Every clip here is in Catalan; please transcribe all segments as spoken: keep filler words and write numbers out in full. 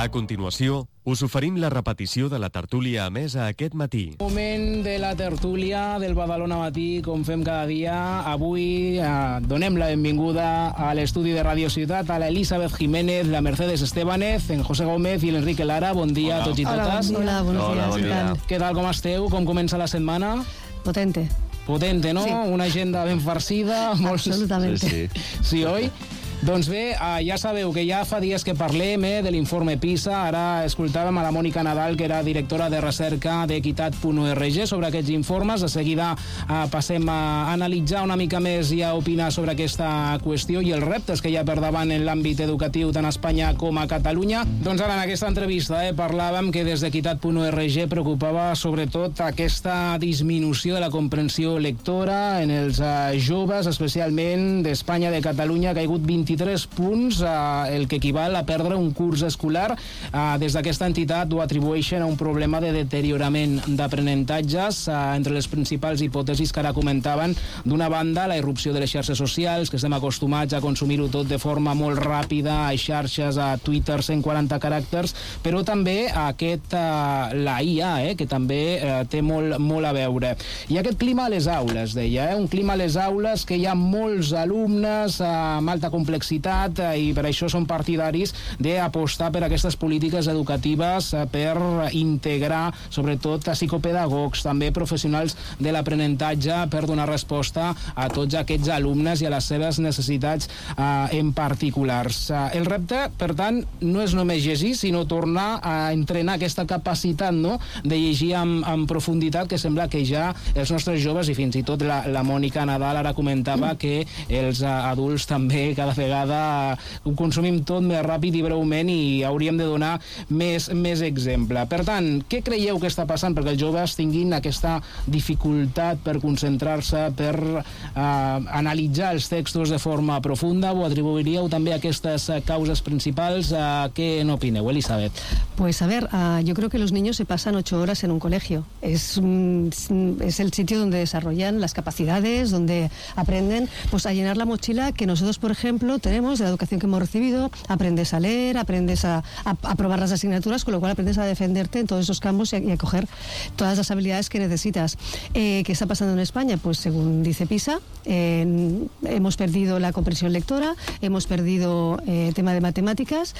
A continuació, us oferim la repetició de la tertúlia emesa aquest matí. Moment de la tertúlia del Badalona Matí, com fem cada dia. Avui eh, donem la benvinguda a l'estudi de Radio Ciutat a la Elisabeth Jiménez, la Mercedes Estébanez, en José Gómez i l'Enrique Lara. Bon dia a tots i totes. Hola, bon dia. Hola, bon dia. Què tal, com esteu? Com comença la setmana? Potente. Potente, no? Sí. Una agenda ben farcida. Molts... Absolutamente. Sí, sí. Sí, oi? Doncs bé, ja sabeu que ja fa dies que parlem eh, de l'informe PISA. Ara escoltàvem a la Mònica Nadal, que era directora de recerca d'equitat punt org, sobre aquests informes. De seguida eh, passem a analitzar una mica més i a opinar sobre aquesta qüestió i els reptes que hi ha per davant en l'àmbit educatiu tant a Espanya com a Catalunya. Doncs ara en aquesta entrevista eh, parlàvem que des d'equitat punt org preocupava sobretot aquesta disminució de la comprensió lectora en els eh, joves, especialment d'Espanya, de Catalunya, que ha caigut vint-i-tres punts, eh, el que equival a perdre un curs escolar. Eh, des d'aquesta entitat ho atribueixen a un problema de deteriorament d'aprenentatges. Eh, entre les principals hipòtesis que ara comentaven, d'una banda, la irrupció de les xarxes socials, que estem acostumats a consumir-ho tot de forma molt ràpida, a xarxes, a Twitter, cent quaranta caràcters, però també aquest, eh, la I A, eh, que també eh, té molt, molt a veure. I aquest clima a les aules, deia, eh, un clima a les aules que hi ha molts alumnes eh, amb alta complexitat eh, i per això són partidaris d'apostar per aquestes polítiques educatives eh, per integrar sobretot a psicopedagogs, també professionals de l'aprenentatge, per donar resposta a tots aquests alumnes i a les seves necessitats eh, en particulars. Eh, el repte, per tant, no és només llegir, sinó tornar a entrenar aquesta capacitat, no?, de llegir amb, amb profunditat, que sembla que ja els nostres joves, i fins i tot la, la Mònica Nadal ara comentava mm. que els uh, adults també cada vegada ho consumim tot més ràpid i breument i hauríem de donar més, més exemple. Per tant, què creieu que està passant perquè els joves tinguin aquesta dificultat per concentrar-se, per uh, analitzar els textos de forma profunda? Ho atribuiríeu també a aquestes uh, causes principals? Uh, ¿Qué no opineu, Elisabeth? Pues a ver, uh, yo creo que los niños se pasan ocho horas en un colegio. Es, un, es el sitio donde desarrollan las capacidades, donde aprenden pues a llenar la mochila que nosotros, por ejemplo, tenemos de la educación que hemos recibido. Aprendes a leer, aprendes a, a, a probar las asignaturas, con lo cual aprendes a defenderte en todos esos campos y a, y a coger todas las habilidades que necesitas. Eh, ¿Qué está pasando en España? Pues según dice PISA, eh, hemos perdido la comprensión lectora, hemos perdido el eh, tema de matemáticas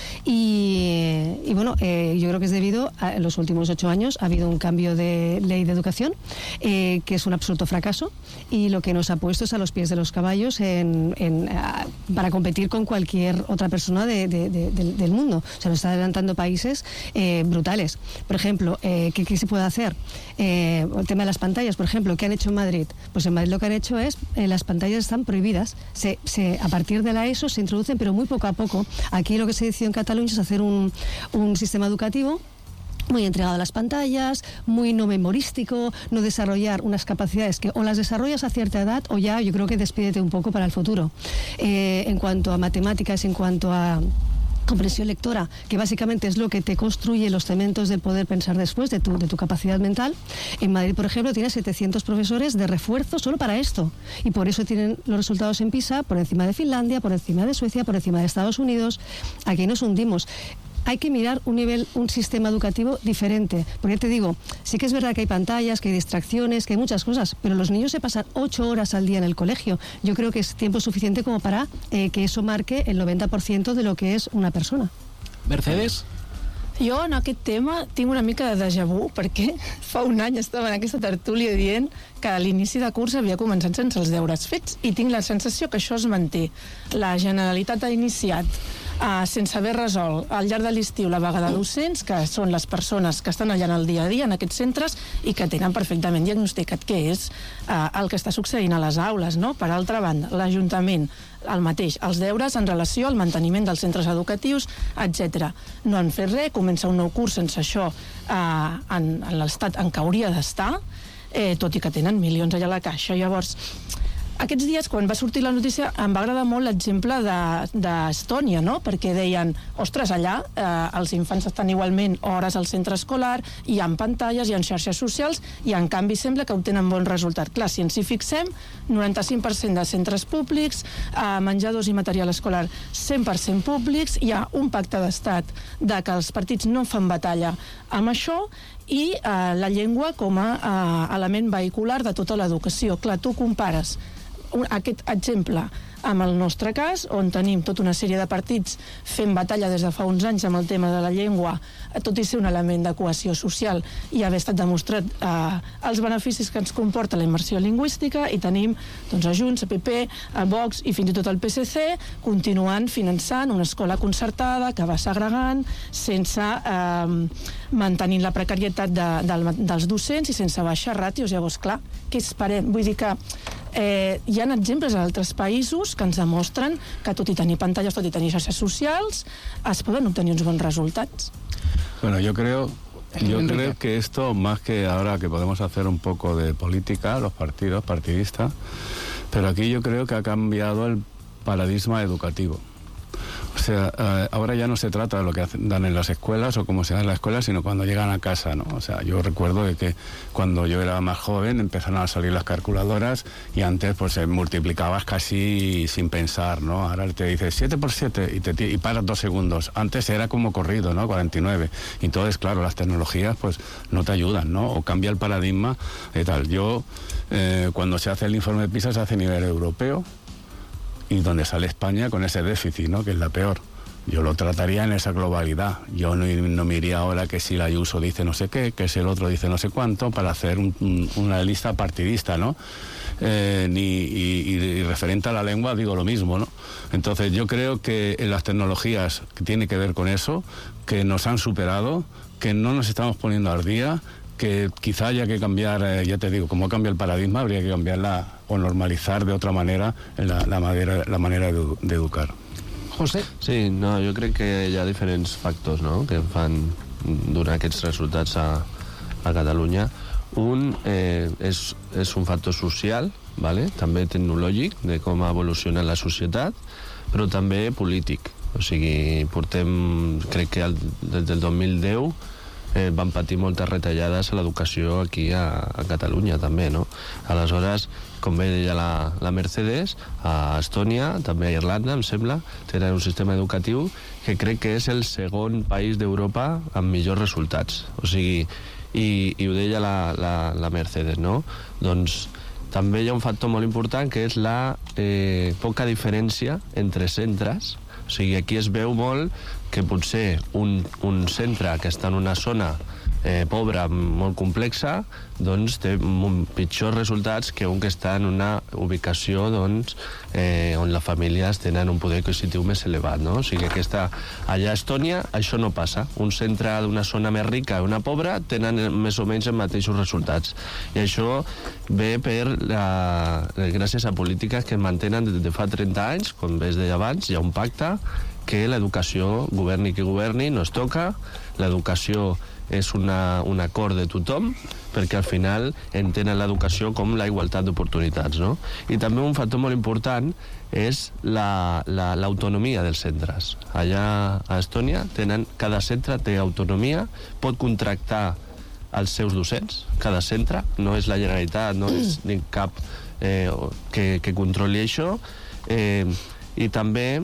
y, y bueno, eh, yo creo que es debido a en los últimos ocho años ha habido un cambio de ley de educación eh, que es un absoluto fracaso y lo que nos ha puesto es a los pies de los caballos en, en, a, para competir con cualquier otra persona de, de, de, de, del mundo. O sea, nos está adelantando países eh, brutales. Por ejemplo, eh, ¿qué, ¿qué se puede hacer? Eh, el tema de las pantallas, por ejemplo, ¿qué han hecho en Madrid? Pues en Madrid lo que han hecho es, eh, las pantallas están prohibidas. Se, se, a partir de la ESO se introducen, pero muy poco a poco. Aquí lo que se decidió en Cataluña es hacer un, un sistema educativo muy entregado a las pantallas, muy no memorístico, no desarrollar unas capacidades que o las desarrollas a cierta edad o ya yo creo que despídete un poco para el futuro. Eh, en cuanto a matemáticas, en cuanto a comprensión lectora, que básicamente es lo que te construye los cementos del poder pensar después, de tu, de tu capacidad mental. En Madrid, por ejemplo, tiene setecientos profesores de refuerzo solo para esto. Y por eso tienen los resultados en PISA por encima de Finlandia, por encima de Suecia, por encima de Estados Unidos. Aquí nos hundimos. Hay que mirar un nivel, un sistema educativo diferente. Porque te digo, sí que es verdad que hay pantallas, que hay distracciones, que hay muchas cosas, pero los niños se pasan ocho horas al día en el colegio. Yo creo que es tiempo suficiente como para eh, que eso marque el noventa por ciento de lo que es una persona. Mercedes? Jo en aquest tema tinc una mica de déjà vu perquè fa un any estava en aquesta tertúlia dient que a l'inici de curs havia començat sense els deures fets i tinc la sensació que això es manté. La Generalitat ha iniciat Uh, sense haver resolt al llarg de l'estiu la vaga de docents, que són les persones que estan allà en el dia a dia en aquests centres i que tenen perfectament diagnosticat què és uh, el que està succeint a les aules, no? Per altra banda, l'Ajuntament el mateix, els deures en relació al manteniment dels centres educatius, etcètera. No han fet res, comença un nou curs sense això uh, en, en l'estat en què hauria d'estar, eh, tot i que tenen milions allà a la caixa. Llavors, Aquests dies, quan va sortir la notícia, em va agradar molt l'exemple d'Estònia, no? Perquè deien, ostres, allà eh, els infants estan igualment hores al centre escolar, hi ha pantalles, hi ha xarxes socials, i en canvi sembla que obtenen bon resultat. Clar, si ens hi fixem, noranta-cinc per cent de centres públics, eh, menjadors i material escolar cent per cent públics, hi ha un pacte d'estat de que els partits no fan batalla amb això, i eh, la llengua com a eh, element vehicular de tota l'educació. Clar, tu compares un, aquest exemple amb el nostre cas, on tenim tota una sèrie de partits fent batalla des de fa uns anys amb el tema de la llengua, tot i ser un element de cohesió social i haver estat demostrat eh, els beneficis que ens comporta la immersió lingüística, i tenim doncs, a Junts, a P P, a Vox i fins i tot al P S C continuant finançant una escola concertada que va segregant, sense eh, mantenint la precarietat de, de, dels docents i sense baixar ràtios. Llavors, clar, què esperem? Vull dir que eh, hi ha exemples a altres països que ens demostren que tot i tenir pantalles, tot i tenir xarxes socials, es poden obtenir uns bons resultats. Bueno, yo creo, yo creo que esto, más que ahora que podemos hacer un poco de política, los partidos, partidistas, pero aquí yo creo que ha cambiado el paradigma educativo. O sea, eh, ahora ya no se trata de lo que hacen, dan en las escuelas o cómo se da en la escuela, sino cuando llegan a casa, ¿no? O sea, yo recuerdo de que cuando yo era más joven empezaron a salir las calculadoras y antes pues se multiplicabas casi sin pensar, ¿no? Ahora te dices siete por siete y, te, y paras dos segundos. Antes era como corrido, ¿no? cuarenta y nueve. Y entonces, claro, las tecnologías pues no te ayudan, ¿no? O cambia el paradigma y tal. Yo, eh, cuando se hace el informe de PISA se hace a nivel europeo, y donde sale España con ese déficit, ¿no? Que es la peor. Yo lo trataría en esa globalidad. Yo no, no me iría ahora que si la Ayuso dice no sé qué, que si el otro dice no sé cuánto, para hacer un, un, una lista partidista, ¿no? Eh, ni, y, y referente a la lengua digo lo mismo, ¿no? Entonces yo creo que en las tecnologías que tiene que ver con eso, que nos han superado, que no nos estamos poniendo al día, que quizá haya que cambiar, eh, ya te digo, como cambia el paradigma, habría que cambiarla o normalizar de otra manera la, la manera, la manera de, de educar. José? Sí, no, jo crec que hi ha diferents factors, no?, que fan donar aquests resultats a, a Catalunya. Un eh, és, és un factor social, vale? També tecnològic, de com ha evolucionat la societat, però també polític. O sigui, portem, crec que el, des del dos mil deu eh, van patir moltes retallades a l'educació aquí a, a Catalunya també, no? Aleshores, com bé deia la, la Mercedes, a Estònia, també a Irlanda, em sembla, tenen un sistema educatiu que crec que és el segon país d'Europa amb millors resultats. O sigui, i, i ho deia la, la, la Mercedes, no? Doncs també hi ha un factor molt important que és la eh, poca diferència entre centres. O sigui, aquí es veu molt que potser un, un centre que està en una zona eh, pobra, molt complexa, doncs té pitjors resultats que un que està en una ubicació doncs, eh, on les famílies tenen un poder adquisitiu més elevat, no? O sigui, aquesta, allà a Estònia això no passa. Un centre d'una zona més rica i una pobra tenen més o menys els mateixos resultats. I això ve per la, gràcies a polítiques que es mantenen des de fa trenta anys, com bé es deia abans, hi ha un pacte que l'educació, governi qui governi, no es toca. L'educació és una, un acord de tothom, perquè al final entenen l'educació com la igualtat d'oportunitats, no? I també un factor molt important és l'autonomia la, la, dels centres. Allà a Estònia tenen, cada centre té autonomia, pot contractar els seus docents, cada centre, no és la Generalitat, no és ni cap eh, que, que controli això, eh, i també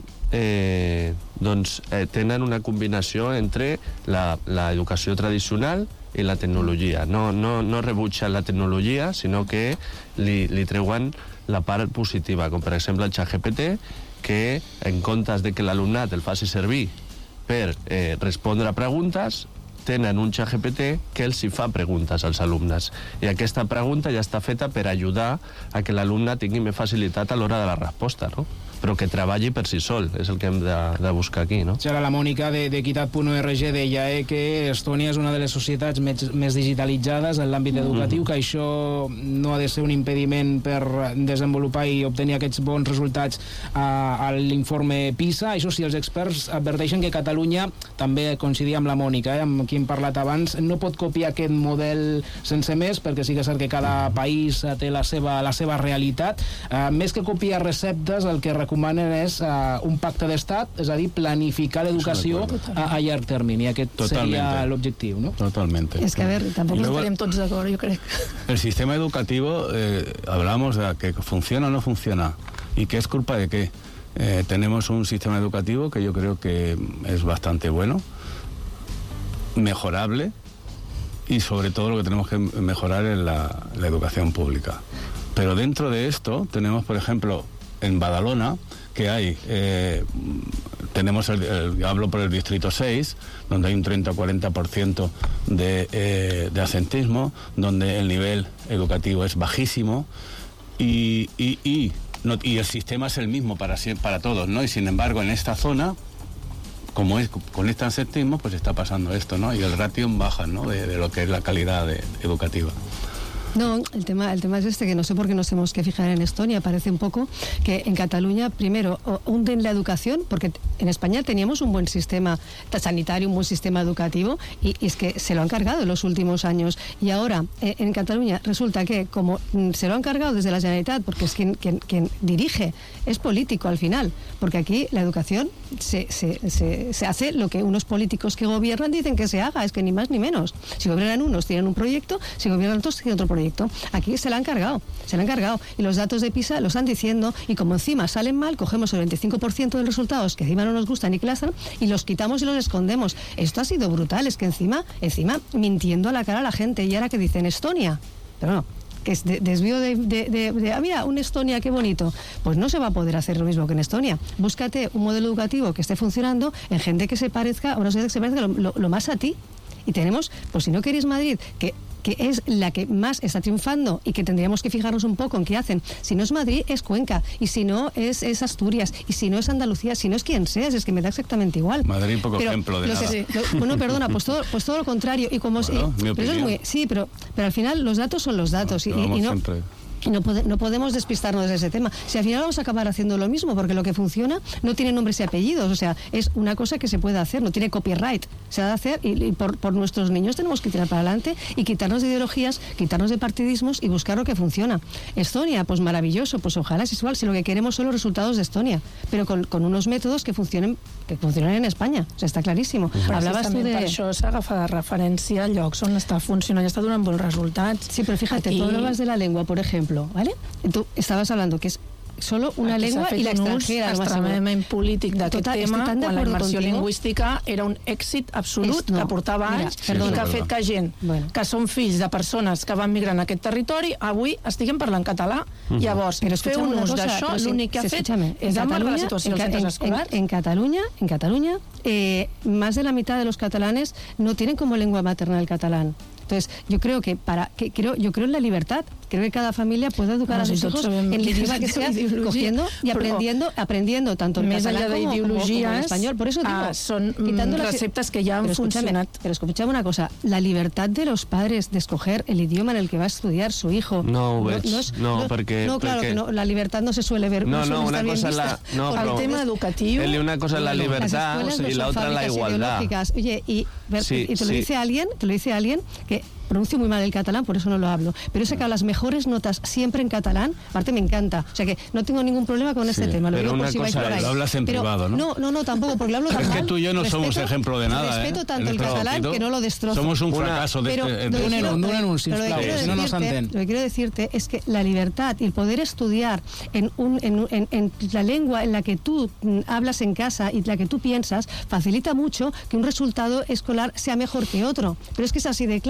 eh, doncs, eh, tenen una combinació entre l'educació tradicional i la tecnologia. No, no, no rebutgen la tecnologia, sinó que li, li treuen la part positiva, com per exemple el ChatGPT, que en comptes de que l'alumnat el faci servir per eh, respondre a preguntes, tenen un ChatGPT que els hi fa preguntes als alumnes. I aquesta pregunta ja està feta per ajudar a que l'alumne tingui més facilitat a l'hora de la resposta, no? però que treballi per si sol, és el que hem de, de buscar aquí, no? Ara la Mònica d'Equitat punt org deia eh, que Estònia és una de les societats més, més digitalitzades en l'àmbit educatiu, mm-hmm. que això no ha de ser un impediment per desenvolupar i obtenir aquests bons resultats a, a l'informe PISA. Això sí, els experts adverteixen que Catalunya, també coincidia amb la Mònica, eh, amb qui hem parlat abans, no pot copiar aquest model sense més, perquè sí que és cert que cada país té la seva, la seva realitat. Uh, més que copiar receptes, el que recomanen és uh, un pacte d'estat, és a dir, planificar l'educació a, a llarg termini. Aquest Totalmente. Sería l'objectiu, ¿no? Totalmente. Es que, a ver, tampoco luego, estaríem tots d'acord, jo crec. El sistema educativo, eh, hablamos de que funciona o no funciona, y que es culpa de qué. Eh, tenemos un sistema educativo que yo creo que es bastante bueno, mejorable, y sobre todo lo que tenemos que mejorar es la, la educación pública. Pero dentro de esto tenemos, por ejemplo, en Badalona, que hay, eh, tenemos, el, el, hablo por el distrito seis, donde hay un treinta o cuarenta por ciento de, eh, de absentismo, donde el nivel educativo es bajísimo, y, y, y, no, y el sistema es el mismo para, para todos, ¿no? Y sin embargo, en esta zona, como es con este absentismo, pues está pasando esto, ¿no? Y el ratio baja, ¿no? De, de lo que es la calidad de, educativa. No, el tema, el tema es este, que no sé por qué nos tenemos que fijar en Estonia. Parece un poco que en Cataluña, primero, hunden la educación, porque en España teníamos un buen sistema sanitario, un buen sistema educativo, y, y es que se lo han cargado en los últimos años. Y ahora, eh, en Cataluña, resulta que como mm, se lo han cargado desde la Generalitat, porque es quien, quien, quien dirige, es político al final, porque aquí la educación se, se, se, se hace lo que unos políticos que gobiernan dicen que se haga, es que ni más ni menos. Si gobiernan unos, tienen un proyecto, si gobiernan otros, tienen otro proyecto. Aquí se la han cargado, se la han cargado. Y los datos de PISA lo están diciendo, y como encima salen mal, cogemos el veinticinco por ciento de los resultados que encima no nos gustan ni que las dan, y los quitamos y los escondemos. Esto ha sido brutal, es que encima, encima mintiendo a la cara a la gente. Y ahora que dicen Estonia, pero no, que es de, desvío de, de, de, de, ah, mira, un Estonia, qué bonito. Pues no se va a poder hacer lo mismo que en Estonia. Búscate un modelo educativo que esté funcionando en gente que se parezca, a una sociedad que se parezca lo, lo, lo más a ti. Y tenemos, pues si no queréis Madrid, que que es la que más está triunfando y que tendríamos que fijarnos un poco en qué hacen. Si no es Madrid, es Cuenca, y si no es, es Asturias, y si no es Andalucía, si no es quien sea, es que me da exactamente igual. Madrid, poco pero, ejemplo de nada. Sé, lo, bueno, perdona, pues todo, pues todo lo contrario. Y como bueno, y, pero eso es muy, sí, pero, pero al final los datos son los datos. No, y, y no siempre. No, pode, no podemos despistarnos de ese tema. Si al final vamos a acabar haciendo lo mismo, porque lo que funciona no tiene nombres y apellidos, o sea, es una cosa que se puede hacer, no tiene copyright, se ha de hacer, y, y por, por nuestros niños tenemos que tirar para adelante y quitarnos de ideologías, quitarnos de partidismos y buscar lo que funciona. Estonia, pues maravilloso, pues ojalá es igual, si lo que queremos son los resultados de Estonia, pero con, con unos métodos que funcionen, que funcionen en España, o sea, está clarísimo. Hablabas tú de... Per això s'agafa de referència a llocs on està funcionant i està donant bons resultats. Sí, pero fíjate, Aquí... tú hablabas de la lengua, por ejemplo, ¿vale? Tú estabas hablando que es solo una Aquí lengua i l'extranjera. S'ha fet un ús extremadament polític d'aquest tema, quan la immersió contigo. lingüística era un èxit absolut, es, no. que portava anys, Mira, perdona, i que ha fet que gent bueno. que són fills de persones que van migrar en aquest territori, avui estiguem parlant català. Uh-huh. Llavors, fer un ús d'això, l'únic que ha fet és amargar la situació dels centres escolars. En Cataluña, en Cataluña eh, más de la mitad de los catalanes no tienen como lengua materna el catalán. Entonces, yo creo que para que creo yo creo en la libertad. Creo que cada familia puede educar no, a sus si hijos en el idioma que sea, cogiendo y aprendiendo, aprendiendo tanto en catalán como, como, como en español. Por eso digo, ah, son quitando receptas que ya han pero funcionado. Pero escúchame una cosa, la libertad de los padres de escoger el idioma en el que va a estudiar su hijo. No, no, no, es, no, no porque... No, claro porque... que no, la libertad no se suele ver. No, no, no, una cosa es la... No, el tema educativo... Una cosa es la libertad y la otra la igualdad. Oye, y, sí, y te lo sí. dice alguien, te lo dice alguien que pronuncio muy mal el catalán, por eso no lo hablo, pero he sacado las mejores notas siempre en catalán, aparte me encanta, o sea que no tengo ningún problema con este sí, tema, lo pero digo una por si vais cosa por ahí. Lo hablas en pero, privado, ¿no? No, no, no, tampoco, porque lo hablo tan Es mal. que tú y yo no respeto, somos ejemplo de nada, respeto ¿eh? tanto el, el catalán partido, que no lo destrozo. Somos un fracaso una, de pero, este... De, un anuncio, un anuncio, si no nos enten. Lo que quiero decirte es que la libertad y el poder estudiar en, un, en, en, en la lengua en la que tú hablas en casa y la que tú piensas, facilita mucho que un resultado escolar sea mejor que otro. Pero es que es así de claro, eso es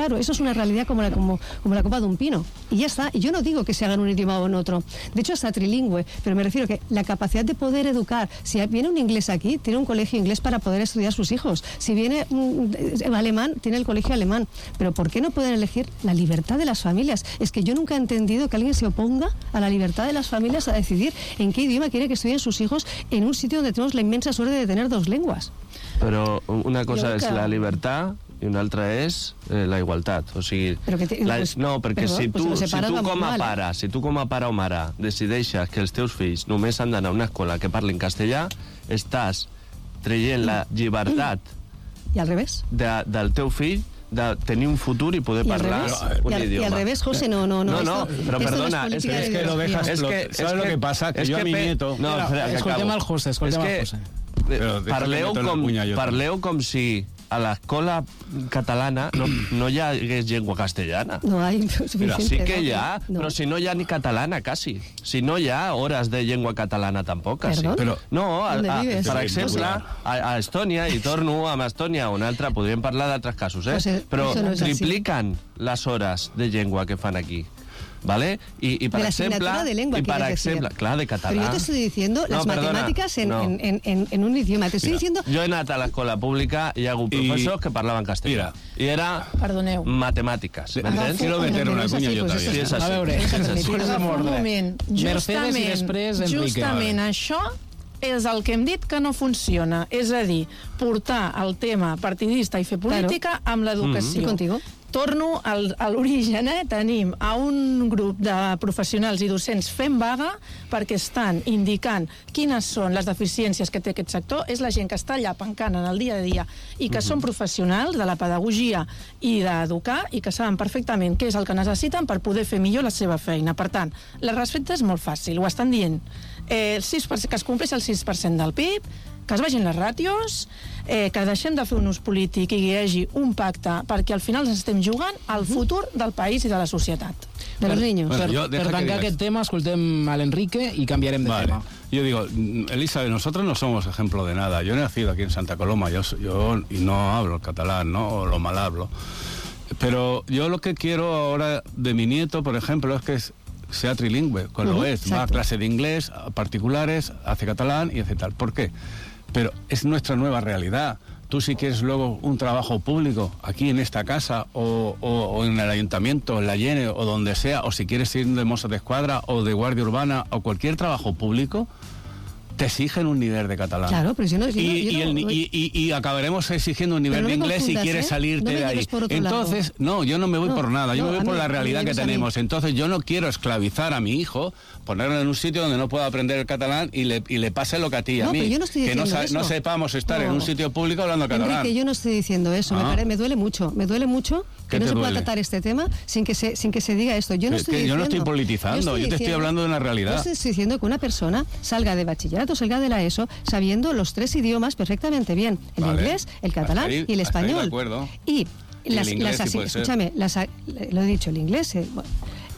una realidad como la, como, como la copa de un pino. Y ya está. Y yo no digo que se haga en un idioma o en otro. De hecho, hasta trilingüe. Pero me refiero a que la capacidad de poder educar, si viene un inglés aquí, tiene un colegio inglés para poder estudiar sus hijos. Si viene un alemán, tiene el colegio alemán. Pero ¿por qué no pueden elegir la libertad de las familias? Es que yo nunca he entendido que alguien se oponga a la libertad de las familias a decidir en qué idioma quiere que estudien sus hijos en un sitio donde tenemos la inmensa suerte de tener dos lenguas. Però una cosa és que... la llibertat i una altra és eh, la igualtat. O sigui, te... la... pues, no, perquè perdó, si tu, pues si tu com a mal, pare, eh? si tu com a pare o mare decideixes que els teus fills només han d'anar a una escola que parlin castellà, estàs traient la llibertat I al revés? De, del teu fill de tenir un futur y poder hablar un y al, idioma. Y al revés, José, no, no, no. No, no, esto, pero esto perdona, no es, es, que, es que lo dejas, es lo, que, ¿sabes es lo que, que pasa? Que yo a mi nieto... No, espera, que escoltem acabo. el José, escoltem es el que, José. Però parleu com, parleu com si a l'escola catalana no, no hi hagués llengua castellana. No hay suficiente. Sí que hi ha, no. però si no hi ha ni catalana, quasi. Si no hi ha hores de llengua catalana tampoc, quasi. Perdó? No, a, a, per exemple, José? a, a Estònia, i torno amb Estònia o una altra, podríem parlar d'altres casos, eh? José, però no tripliquen les hores de llengua que fan aquí. ¿Vale? Y, y para de la ejemplo, asignatura de lengua, y para ejemplo, decir. claro, de catalán. Pero yo te estoy diciendo no, las perdona, matemáticas en, no. en, en, en un idioma. Te estoy Mira, diciendo... Yo he anat a l'escola pública y hago profesores que parlaven castellà. I era Perdoneu. matemàtiques, m'entens? Quiero meter una cuña yo también. Sí, és A així. veure, Agafa un moment. Mercedes i després Enrique. Justament això és el que hem dit que no funciona. És a dir, portar el tema partidista i fer política claro. amb l'educació. Mm-hmm. Contigo. Torno al, a l'origen, eh? Tenim a un grup de professionals i docents fent vaga perquè estan indicant quines són les deficiències que té aquest sector. És la gent que està allà pencant en el dia a dia i que uh-huh. són professionals de la pedagogia i d'educar i que saben perfectament què és el que necessiten per poder fer millor la seva feina. Per tant, la respecte és molt fàcil, ho estan dient. Eh, el sis per cent, que es compleix el sis per cent del P I B, que es vagin les ràtios, eh, que deixem de fer un ús polític i que hi hagi un pacte perquè al final ens estem jugant al futur del país i de la societat. De los niños. Per, Bueno, yo, per deja que tancar digas. aquest tema, escoltem a l'Enrique i canviarem de Vale. tema. Yo digo, Elisa, nosotros no somos ejemplo de nada. Yo he nacido aquí en Santa Coloma, yo, yo y no hablo el catalán, ¿no? O lo mal hablo. Pero yo lo que quiero ahora de mi nieto, por ejemplo, es que es, sea trilingüe, pues uh-huh, lo es. Va a clase de inglés, a particulares, hace catalán y hace tal. ¿Por qué? Pero es nuestra nueva realidad. Tú si quieres luego un trabajo público aquí en esta casa o, o, o en el ayuntamiento, en la Llene o donde sea, o si quieres ir de mozo de escuadra o de guardia urbana o cualquier trabajo público, te exigen un nivel de catalán. Claro, pero yo no... Yo y, no, yo y, el, no, y, y, y acabaremos exigiendo un nivel no de inglés confundas, si quieres ¿eh? salirte no de ahí. Entonces, lado. no, yo no me voy no, por nada, yo no, me voy por mí, la realidad que tenemos. Entonces, yo no quiero esclavizar a mi hijo, ponerlo en un sitio donde no pueda aprender el catalán y le, y le pase lo que a ti y a no, mí. Pero yo no estoy que no, eso. no sepamos estar no. en un sitio público hablando catalán. Enrique, yo no estoy diciendo eso. Ah. Me, pare, me duele mucho. Me duele mucho que no se pueda tratar este tema sin que se, sin que se diga esto. Yo no, estoy, que diciendo, yo no estoy politizando, yo, estoy yo te diciendo, estoy hablando de una realidad. Yo estoy diciendo que una persona salga de bachillerato, salga de la ESO, sabiendo los tres idiomas perfectamente bien. El vale. inglés, el catalán ahí, y el español. De acuerdo. Y, y las, el inglés, las, sí puede escúchame, las, lo he dicho, el inglés... Eh, bueno,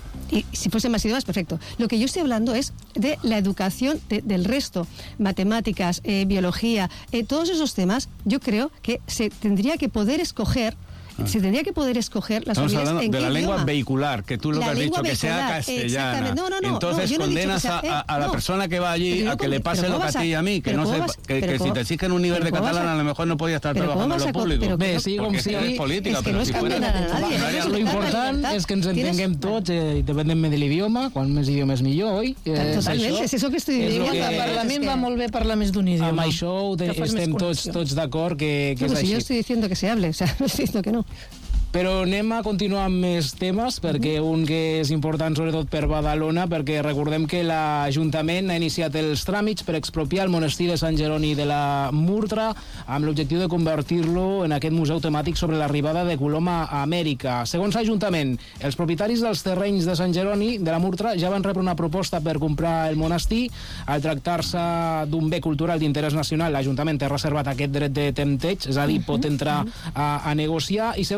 y si fuesen más idiomas, perfecto. Lo que yo estoy hablando es de la educación de, del resto, matemáticas, eh, biología, eh, todos esos temas, yo creo que se tendría que poder escoger Ah. se tendría que poder escoger las Estamos familias hablando en de qué la lengua idioma. vehicular, que tú lo la que has dicho, que sea castellana. No, no, no, Entonces no, condenas que sea, a, a la no, persona que va allí a que le pase lo que a ti y a mí, que, no se, vas, que, que si te exigen un nivel de catalán a lo mejor no podías estar trabajando en lo público. Bé, sí, com sigui, és política, és que però no és si fuera... nadie, lo important és que ens entenguem tots, eh, independentment de l'idioma, quan més idiomes millor, oi? Eh, Totalment, és això que estic dient. El Parlament va molt bé parlar més d'un idioma. Amb això estem tots, tots d'acord que, que és així. Yo estoy diciendo que se hable, o sea, no estoy diciendo que no. Però anem a continuar amb més temes, perquè un que és important sobretot per Badalona, perquè recordem que l'Ajuntament ha iniciat els tràmits per expropiar el monestir de Sant Jeroni de la Murtra amb l'objectiu de convertir-lo en aquest museu temàtic sobre l'arribada de Colom a Amèrica. Segons l'Ajuntament, els propietaris dels terrenys de Sant Jeroni de la Murtra ja van rebre una proposta per comprar el monestir. Al tractar-se d'un bé cultural d'interès nacional, l'Ajuntament té reservat aquest dret de tempteig, és a dir, pot entrar a, a negociar, i segons fons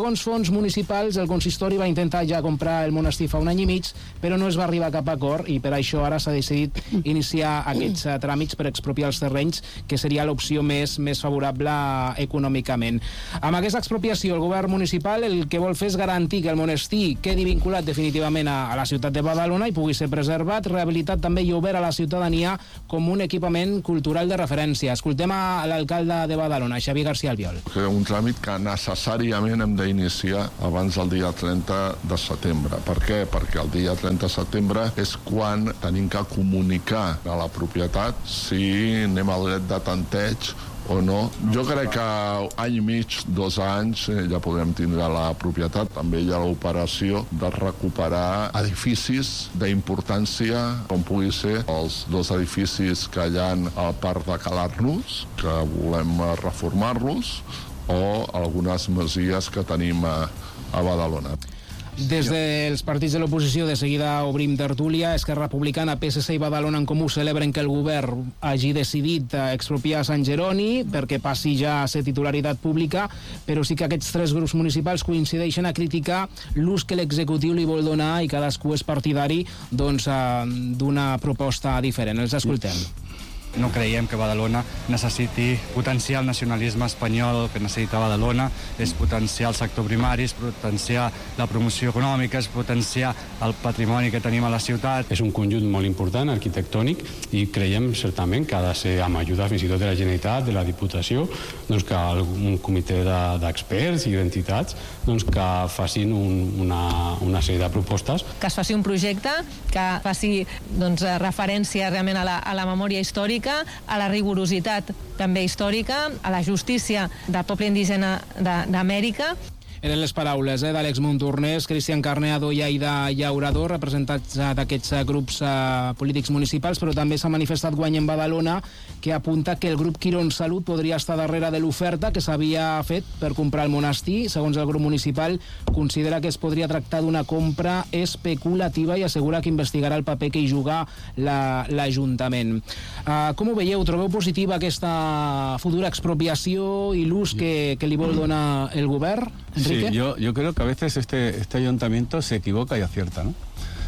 fons municipals, el consistori va intentar ja comprar el monestir fa un any i mig, però no es va arribar a cap acord i per això ara s'ha decidit iniciar aquests uh, tràmits per expropiar els terrenys, que seria l'opció més, més favorable econòmicament. Amb aquesta expropiació, el govern municipal el que vol fer és garantir que el monestir quedi vinculat definitivament a, a la ciutat de Badalona i pugui ser preservat, rehabilitat també i obert a la ciutadania com un equipament cultural de referència. Escoltem a l'alcalde de Badalona, Xavier García Albiol. Un tràmit que necessàriament hem d'iniciar abans del dia trenta de setembre. Per què? Perquè el dia trenta de setembre és quan tenim que comunicar a la propietat si anem al dret de tanteig o no. Jo crec que any i mig, dos anys, ja podrem tindre la propietat. També hi ha l'operació de recuperar edificis d'importància, com pugui ser els dos edificis que hi ha al parc de Calarnús, que volem reformar-los, o algunes masies que tenim a, a Badalona. Des dels partits de l'oposició de seguida obrim tertúlia. Esquerra Republicana, P S C i Badalona en Comú celebren que el govern hagi decidit expropiar Sant Jeroni perquè passi ja a ser titularitat pública, però sí que aquests tres grups municipals coincideixen a criticar l'ús que l'executiu li vol donar i cadascú és partidari doncs, d'una proposta diferent. Els escoltem. No creiem que Badalona necessiti potenciar el nacionalisme espanyol que necessita Badalona, és potenciar el sector primari, és potenciar la promoció econòmica, és potenciar el patrimoni que tenim a la ciutat. És un conjunt molt important, arquitectònic, i creiem certament que ha de ser amb ajuda fins i tot de la Generalitat, de la Diputació, doncs que un comitè d'experts i d'entitats doncs que facin un, una, una sèrie de propostes. Que es faci un projecte que faci doncs, referència realment a la, a la memòria històrica, a la rigorositat també històrica, a la justícia del poble indígena d'Amèrica. Eren les paraules eh, d'Àlex Montornès, Cristian Carneado i Aida Llaurador, representats eh, d'aquests eh, grups eh, polítics municipals, però també s'ha manifestat Guany en Badalona, que apunta que el grup Quirón Salut podria estar darrere de l'oferta que s'havia fet per comprar el monestir. Segons el grup municipal, considera que es podria tractar d'una compra especulativa i assegura que investigarà el paper que hi juga l'Ajuntament. La, uh, com ho veieu? Trobeu positiva aquesta futura expropiació i l'ús que, que li vol donar el govern? Sí, yo, yo creo que a veces este, este ayuntamiento se equivoca y acierta, ¿no?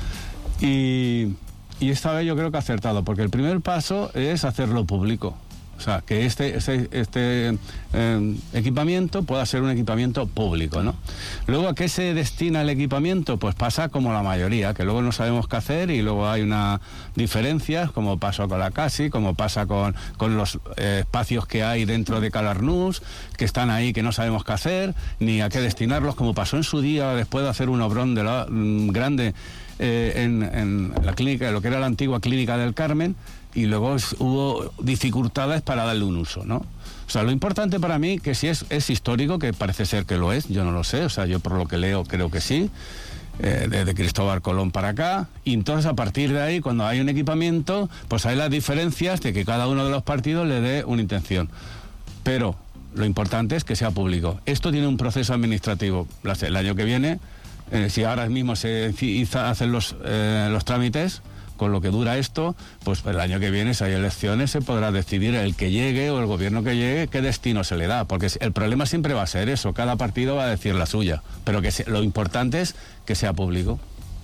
Y, y esta vez yo creo que ha acertado, porque el primer paso es hacerlo público. O sea, que este, este, este eh, equipamiento pueda ser un equipamiento público, ¿no? Luego, ¿a qué se destina el equipamiento? Pues pasa como la mayoría, que luego no sabemos qué hacer y luego hay unas diferencias, como pasó con la Casi, como pasa con, con los eh, espacios que hay dentro de Calarnús, que están ahí, que no sabemos qué hacer, ni a qué destinarlos, como pasó en su día, después de hacer un obrón de la, mm, grande eh, en, en la clínica, lo que era la antigua Clínica del Carmen, y luego hubo dificultades para darle un uso, ¿no? O sea, lo importante para mí, que si es, es histórico, que parece ser que lo es, yo no lo sé, o sea, yo por lo que leo creo que sí, eh, desde Cristóbal Colón para acá, y entonces a partir de ahí, cuando hay un equipamiento, pues hay las diferencias de que cada uno de los partidos le dé una intención. Pero lo importante es que sea público. Esto tiene un proceso administrativo. El año que viene, eh, si ahora mismo se hacen los, eh, los trámites, con lo que dura esto, pues el año que viene, si hay elecciones, se podrá decidir el que llegue o el gobierno que llegue qué destino se le da, porque el problema siempre va a ser eso, cada partido va a decir la suya, pero que se, lo importante es que sea público.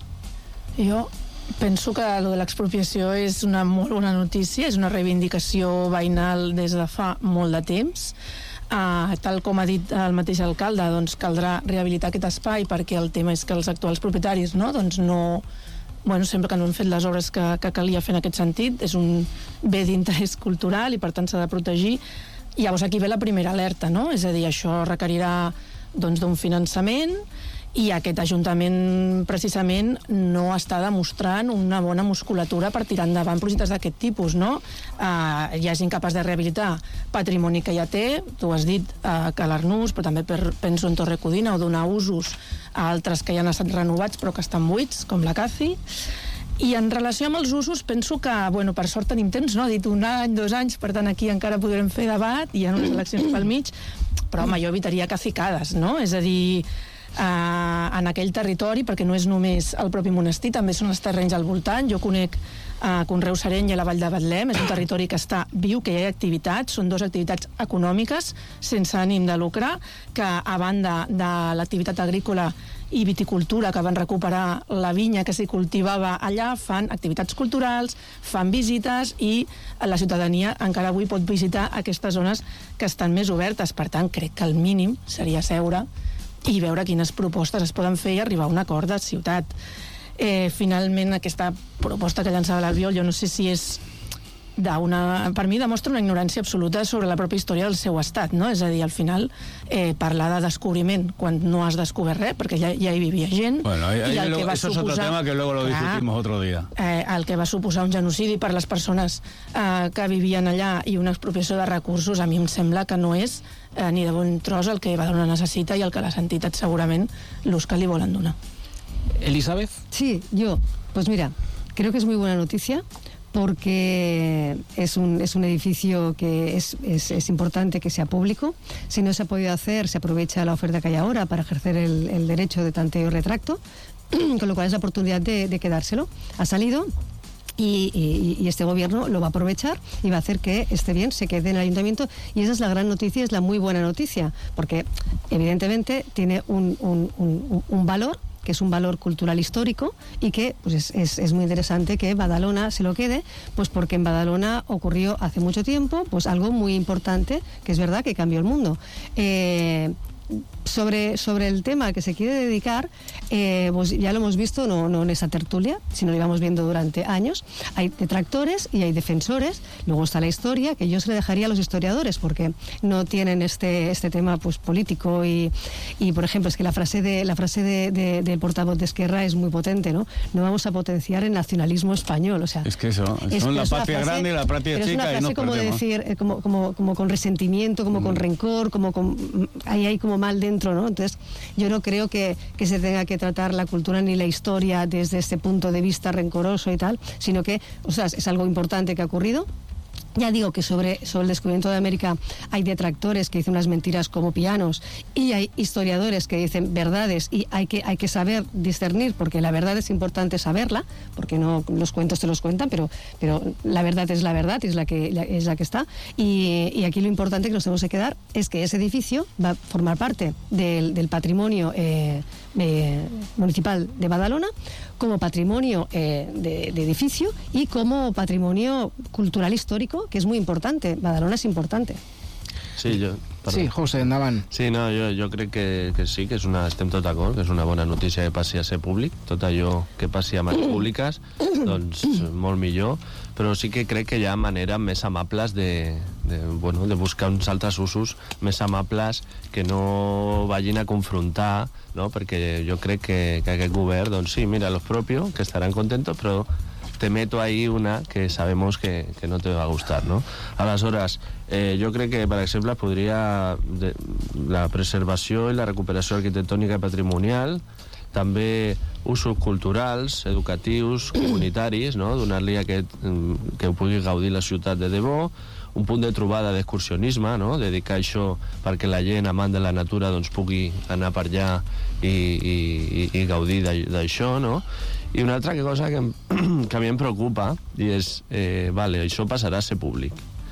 Jo penso que lo de l'expropiació és una molt bona notícia, és una reivindicació veïnal des de fa molt de temps. Uh, tal com ha dit el mateix alcalde, doncs caldrà rehabilitar aquest espai perquè el tema és que els actuals propietaris no, doncs no, bueno, sempre que no han fet les obres que, que calia fer en aquest sentit, és un bé d'interès cultural i per tant s'ha de protegir. I llavors aquí ve la primera alerta, no? És a dir, això requerirà doncs, d'un finançament i aquest Ajuntament precisament no està demostrant una bona musculatura per tirar endavant projectes d'aquest tipus, no? Uh, hi ha gent capaç de rehabilitar patrimoni que ja té, tu has dit uh, Calarnús, però també per, penso en Torre Codina, o donar usos a altres que ja han estat renovats però que estan buits, com la Caci. I en relació amb els usos penso que, bueno, per sort tenim temps, no? Ha dit un any, dos anys, per tant aquí encara podrem fer debat, hi ha unes eleccions pel mig, però home, jo evitaria cacicades, no? És a dir, Uh, en aquell territori, perquè no és només el propi monestir, també són els terrenys al voltant. Jo conec a Conreu Sereny i a la Vall de Betlem. És un territori que està viu, que hi ha activitats, són dues activitats econòmiques sense ànim de lucre, que a banda de l'activitat agrícola i viticultura, que van recuperar la vinya que s'hi cultivava allà, fan activitats culturals, fan visites i la ciutadania encara avui pot visitar aquestes zones que estan més obertes. Per tant, crec que el mínim seria seure i veure quines propostes es poden fer i arribar a un acord de ciutat. Eh, finalment, aquesta proposta que llançava l'Albiol, jo no sé si és d'una... Per mi demostra una ignorància absoluta sobre la pròpia història del seu estat, no? És a dir, al final, eh, parlar de descobriment quan no has descobert res, perquè ja, ja hi vivia gent... Bueno, ahí, ahí i el lo, que va eso suposar, es otro tema que luego lo discutimos clar, otro día. Eh, el que va suposar un genocidi per les persones eh, que vivien allà i una expropiació de recursos, a mi em sembla que no és eh, ni de bon tros el que Badalona necessita i el que les entitats segurament l'ús que li volen donar. Elizabeth. Sí, yo. Pues mira, creo que es muy buena noticia porque es un, es un edificio que es, es, es importante que sea público. Si no se ha podido hacer, se aprovecha la oferta que hay ahora para ejercer el, el derecho de tanteo y retracto, con lo cual es la oportunidad de, de quedárselo. Ha salido. Y, y, y este gobierno lo va a aprovechar y va a hacer que esté bien, se quede en el ayuntamiento, y esa es la gran noticia, es la muy buena noticia, porque evidentemente tiene un, un, un, un valor, que es un valor cultural histórico, y que pues es, es, es muy interesante que Badalona se lo quede, pues porque en Badalona ocurrió hace mucho tiempo pues algo muy importante, que es verdad que cambió el mundo. Eh, Sobre, sobre el tema que se quiere dedicar, eh, pues ya lo hemos visto, no, no en esa tertulia, sino lo íbamos viendo durante años. Hay detractores y hay defensores. Luego está la historia, que yo se le dejaría a los historiadores, porque no tienen este, este tema pues político. Y, y, por ejemplo, es que la frase de la frase de, de, del portavoz de Esquerra es muy potente, ¿no? No vamos a potenciar el nacionalismo español. O sea, es que eso, es, son la patria frase, grande y la patria chica. Es una frase y nos como perdemos. decir, eh, como, como, como con resentimiento, como mm. con rencor, como con, ahí hay como mal dentro, ¿no? Entonces, yo no creo que, que se tenga que tratar la cultura ni la historia desde este punto de vista rencoroso y tal, sino que, o sea, es algo importante que ha ocurrido. Ya digo que sobre, sobre el descubrimiento de América hay detractores que dicen unas mentiras como pianos, y hay historiadores que dicen verdades, y hay que, hay que saber discernir, porque la verdad es importante saberla, porque no los cuentos te los cuentan, pero, pero la verdad es la verdad y es la que, la, es la que está. Y, y aquí lo importante que nos tenemos que quedar es que ese edificio va a formar parte del, del patrimonio eh, eh, municipal de Badalona, como patrimonio eh, de, de edificio y como patrimonio cultural histórico, que es muy importante. Badalona es importante. Sí, jo... Perdó. Sí, José, endavant. Sí, no, jo, jo crec que, que sí, que és una, estem tot d'acord, que és una bona notícia que passi a ser públic. Tot allò que passi a mans públiques, doncs molt millor. Però sí que crec que hi ha maneres més amables de, de, bueno, de buscar uns altres usos més amables que no vagin a confrontar, no? Perquè jo crec que, que aquest govern, doncs sí, mira, los propios, que estaran contentos, però te meto ahí una que sabemos que, que no te va a gustar, ¿no? Aleshores, eh, jo crec que, per exemple, podria de, la preservació i la recuperació arquitectònica i patrimonial, també usos culturals, educatius, comunitaris, no? Donar-li aquest, que ho pugui gaudir la ciutat de debò, un punt de trobada d'excursionisme, no? Dedicar això perquè la gent amant de la natura doncs, pugui anar per allà i, i, i gaudir d'això, no? I una altra cosa que, que a mi em preocupa i és, eh, vale, això passarà a ser públic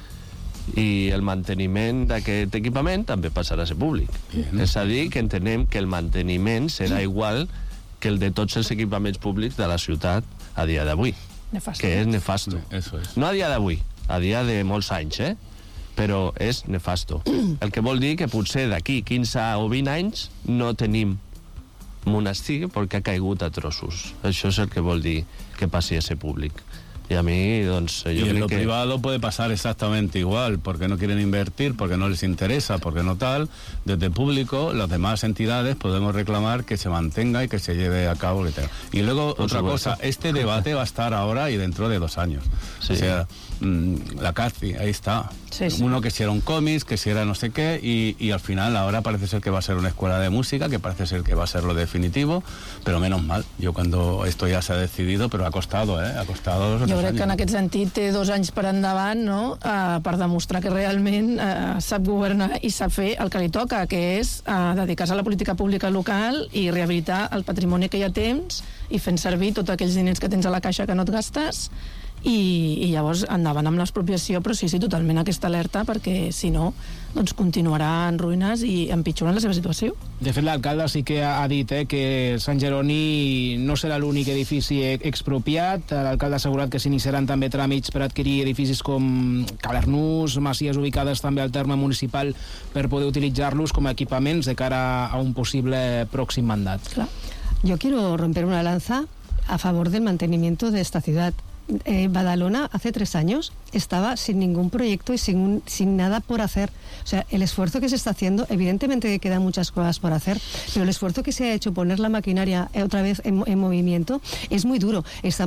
i el manteniment d'aquest equipament també passarà a ser públic. Bien. És a dir, que entenem que el manteniment serà igual que el de tots els equipaments públics de la ciutat a dia d'avui. Nefasto. Que és nefasto. Eso es. No a dia d'avui, a dia de molts anys, eh? Però és nefasto. El que vol dir que potser d'aquí quinze o vint anys no tenim monestir perquè ha caigut a trossos. Això és el que vol dir que passi a ser públic. Y a mí, doncs, yo y creo en lo que... privado puede pasar exactamente igual, porque no quieren invertir, porque no les interesa, porque no tal. Desde el público, las demás entidades podemos reclamar que se mantenga y que se lleve a cabo. Y luego, Por otra supuesto. cosa, este debate va a estar ahora y dentro de dos años. Sí. O sea, mmm, la Cathy, ahí está. Sí, sí. Uno que si era un cómic, que si era no sé qué, y, y al final ahora parece ser que va a ser una escuela de música, que parece ser que va a ser lo definitivo, pero menos mal. Yo cuando esto ya se ha decidido, pero ha costado, ¿eh? Ha costado dos Jo crec anys. que en aquest sentit té dos anys per endavant, no?, uh, per demostrar que realment uh, sap governar i sap fer el que li toca, que és uh, dedicar-se a la política pública local i rehabilitar el patrimoni que hi ha temps i fent servir tots aquells diners que tens a la caixa que no et gastes i, i llavors endavant amb l'expropiació, però sí, sí, totalment aquesta alerta, perquè si no, doncs continuarà en ruïnes i empitjorant la seva situació. De fet, l'alcalde sí que ha dit eh, que Sant Jeroni no serà l'únic edifici expropiat. L'alcalde ha assegurat que s'iniciaran també tràmits per adquirir edificis com Calernús, masies ubicades també al terme municipal, per poder utilitzar-los com a equipaments de cara a un possible pròxim mandat. Clar. Yo quiero romper una lanza a favor del mantenimiento de esta ciudad. Eh, Badalona hace tres años estaba sin ningún proyecto y sin, un, sin nada por hacer. O sea, el esfuerzo que se está haciendo, evidentemente que quedan muchas cosas por hacer, pero el esfuerzo que se ha hecho poner la maquinaria otra vez en, en movimiento es muy duro. Está